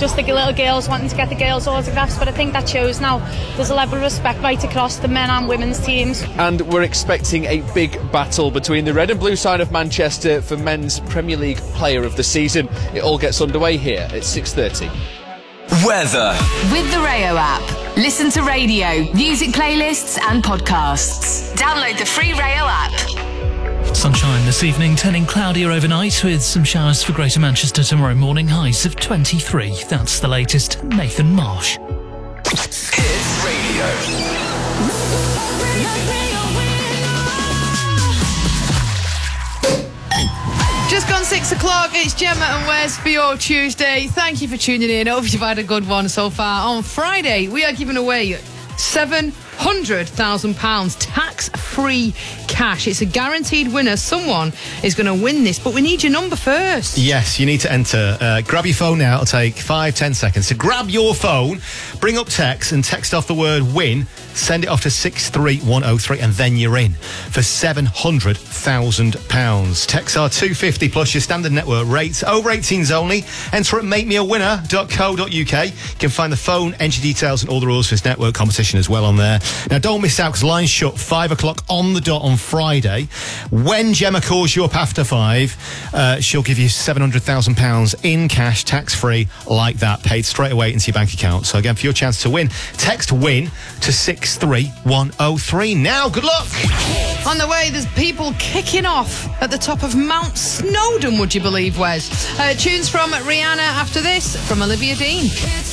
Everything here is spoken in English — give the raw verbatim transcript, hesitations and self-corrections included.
just the little girls wanting to get the girls' autographs, but I think that shows now there's a level of respect right across the men and women's teams. And we're expecting a big battle between the red and blue side of Manchester for men's Premier League Player of the Season. It all gets underway here at six thirty. Weather. With the Rayo app. Listen to radio, music playlists and podcasts. Download the free Rayo app. Sunshine this evening, turning cloudier overnight with some showers for Greater Manchester tomorrow morning, highs of twenty-three. That's the latest. Nathan Marsh. Hits Radio. Just gone six o'clock, it's Gemma and Wes for your Tuesday. Thank you for tuning in. I hope you've had a good one so far. On Friday, we are giving away seven hundred thousand pounds tax-free cash. It's a guaranteed winner. Someone is going to win this, but we need your number first. Yes, you need to enter. Uh, grab your phone now. It'll take five, ten seconds. So grab your phone, bring up text and text off the word win, send it off to six three one oh three and then you're in for seven hundred thousand pounds. Texts are two fifty plus your standard network rates. Over eighteens only. Enter at make me a winner dot co dot uk. You can find the phone, entry details and all the rules for this network competition as well on there. Now don't miss out because lines shut five o'clock on the dot on Friday. When Gemma calls you up after five, uh, she'll give you seven hundred thousand pounds in cash, tax-free, like that, paid straight away into your bank account. So again, for your chance to win, text WIN to six three one oh three. Now, good luck! On the way, there's people kicking off at the top of Mount Snowdon, would you believe, Wes? Uh, tunes from Rihanna after this, from Olivia Dean.